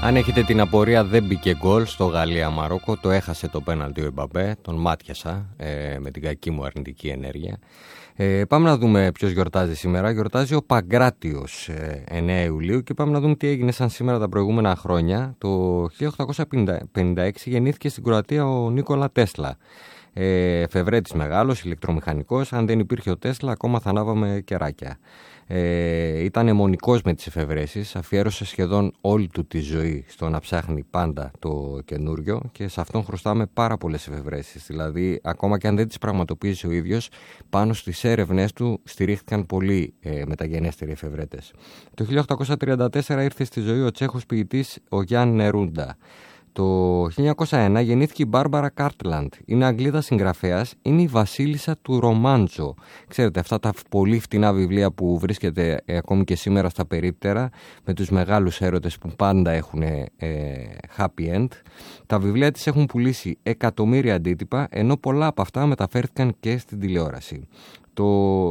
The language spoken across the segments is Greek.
Αν έχετε την απορία, δεν μπήκε γκολ στο Γαλλία-Μαρόκο. Το έχασε το πέναλτι ο Εμπαπέ. Τον μάτιασα με την κακή μου αρνητική ενέργεια. Πάμε να δούμε ποιος γιορτάζει σήμερα. Γιορτάζει ο Παγκράτιος 9 Ιουλίου και πάμε να δούμε τι έγινε σαν σήμερα τα προηγούμενα χρόνια. Το 1856 γεννήθηκε στην Κροατία ο Νίκολα Τέσλα. Εφευρέτης μεγάλος, ηλεκτρομηχανικός. Αν δεν υπήρχε ο Τέσλα, ακόμα θα ανάβαμε κεράκια. Ήταν αιμονικός με τις εφευρέσεις, αφιέρωσε σχεδόν όλη του τη ζωή στο να ψάχνει πάντα το καινούριο και σε αυτόν χρωστάμε πάρα πολλές εφευρέσεις. Δηλαδή, ακόμα και αν δεν τις πραγματοποίησε ο ίδιος, πάνω στις έρευνες του στηρίχθηκαν πολλοί μεταγενέστεροι εφευρέτες. Το 1834 ήρθε στη ζωή ο Τσέχος ποιητής ο Γιάν Νερούντα. Το 1901 γεννήθηκε η Μπάρμπαρα Κάρτλαντ. Είναι Αγγλίδα συγγραφέας, είναι η βασίλισσα του ρομάντζο. Ξέρετε, αυτά τα πολύ φτηνά βιβλία που βρίσκεται ακόμη και σήμερα στα περίπτερα, με τους μεγάλους έρωτες που πάντα έχουν happy end. Τα βιβλία της έχουν πουλήσει εκατομμύρια αντίτυπα, ενώ πολλά από αυτά μεταφέρθηκαν και στην τηλεόραση. Το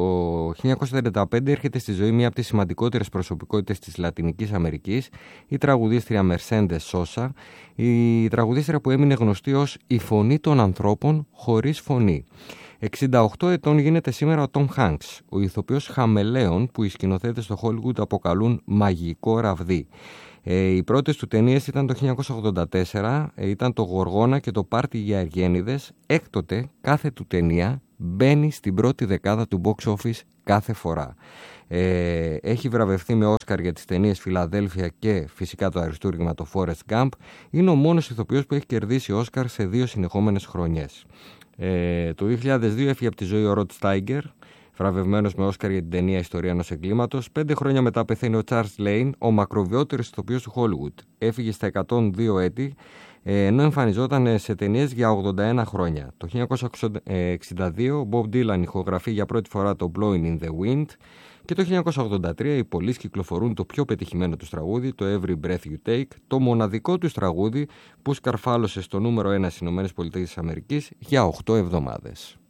1935 έρχεται στη ζωή μία από τις σημαντικότερες προσωπικότητες της Λατινικής Αμερικής, η τραγουδίστρια Mercedes Sosa, η τραγουδίστρια που έμεινε γνωστή ως η φωνή των ανθρώπων χωρίς φωνή. 68 ετών γίνεται σήμερα ο Tom Hanks, ο ηθοποιός χαμελέον που οι σκηνοθέτες στο Hollywood αποκαλούν μαγικό ραβδί. Οι πρώτες του ταινίες ήταν το 1984, ήταν το Γοργόνα και το Πάρτι για Αργένιδες. Έκτοτε κάθε του ταινία μπαίνει στην πρώτη δεκάδα του box office κάθε φορά. Έχει βραβευτεί με Όσκαρ για τις ταινίες Φιλαδέλφια και φυσικά το αριστούργημα το Forrest Gump. Είναι ο μόνος ηθοποιός που έχει κερδίσει Όσκαρ σε 2 συνεχόμενες χρονιές. Το 2002 έφυγε από τη ζωή ο Ροτ Στάιγκερ, βραβευμένος με Όσκαρ για την ταινία Ιστορία ενός εγκλήματος. 5 χρόνια μετά πεθαίνει ο Τσάρλς Λέιν, ο μακροβιότερος ηθοποιός του Hollywood. Έφυγε στα 102 έτη, ενώ εμφανιζόταν σε ταινίες για 81 χρόνια. Το 1962 ο Bob Dylan ηχογραφεί για πρώτη φορά το Blowing in the Wind και το 1983 οι Police κυκλοφορούν το πιο πετυχημένο τους τραγούδι, το Every Breath You Take, το μοναδικό τους τραγούδι που σκαρφάλωσε στο νούμερο 1 στις ΗΠΑ για 8 εβδομάδες.